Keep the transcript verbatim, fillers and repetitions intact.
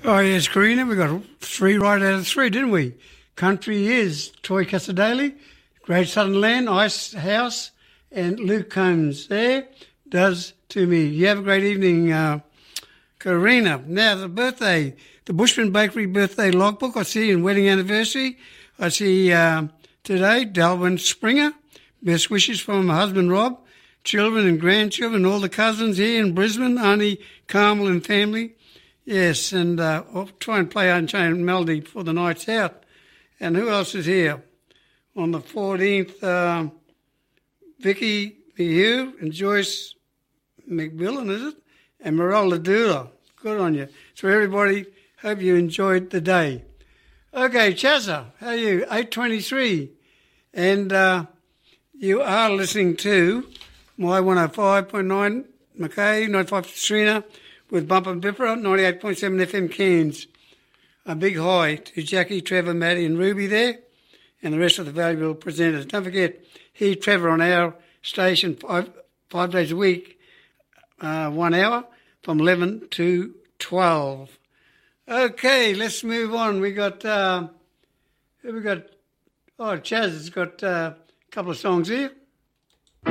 Oh, yes, Karina, we got three right out of three, didn't we? Country is Troy Casadale, Great Southern Land, Ice House, and Luke Combs there. Does to me. You have a great evening, uh, Karina. Now, the birthday, the Bushman Bakery birthday logbook, I see, and wedding anniversary. I see uh, today, Dalvin Springer. Best wishes from my husband, Rob, children and grandchildren, all the cousins here in Brisbane, Auntie Carmel and family. Yes, and uh, I'll try and play Unchained Melody for the night's out. And who else is here? On the fourteenth, uh, Vicky Mew and Joyce McMillan, is it? And Marola Dula. Good on you. So everybody, hope you enjoyed the day. Okay, Chazza, how are you? eight twenty-three. And uh, you are listening to my one oh five point nine Mackay, ninety-five Katrina, with Bumper and Bipper, ninety-eight point seven F M Cairns. A big hi to Jackie, Trevor, Maddie and Ruby there, and the rest of the valuable presenters. Don't forget, hear Trevor on our station five, five days a week, uh, one hour, from eleven to twelve. Okay, let's move on. We got, uh, who we got? Oh, Chaz has got uh, a couple of songs here.